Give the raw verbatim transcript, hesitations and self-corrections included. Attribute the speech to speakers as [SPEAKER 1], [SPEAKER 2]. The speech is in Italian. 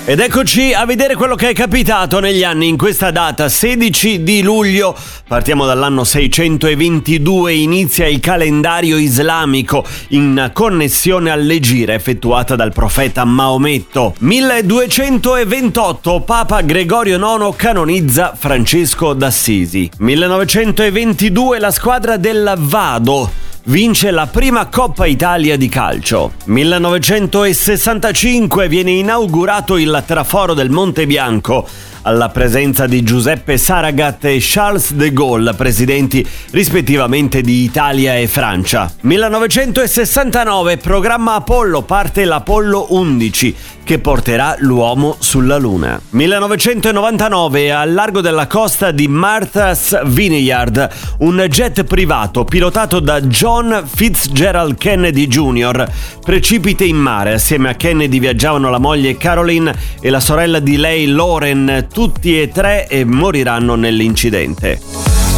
[SPEAKER 1] Ed eccoci a vedere quello che è capitato negli anni in questa data, sedici di luglio. Partiamo dall'anno seicentoventidue, inizia il calendario islamico in connessione all'egira effettuata dal profeta Maometto. milleduecentoventotto, Papa Gregorio nono canonizza Francesco d'Assisi. millenovecentoventidue, la squadra del Vado vince la prima Coppa Italia di calcio. millenovecentosessantacinque, viene inaugurato il traforo del Monte Bianco alla presenza di Giuseppe Saragat e Charles de Gaulle, presidenti rispettivamente di Italia e Francia. millenovecentosessantanove, programma Apollo, parte l'Apollo undici che porterà l'uomo sulla Luna. millenovecentonovantanove, al largo della costa di Martha's Vineyard, un jet privato pilotato da John Fitzgerald Kennedy junior precipita in mare. Assieme a Kennedy viaggiavano la moglie Caroline e la sorella di lei Lauren, tutti e tre e moriranno nell'incidente.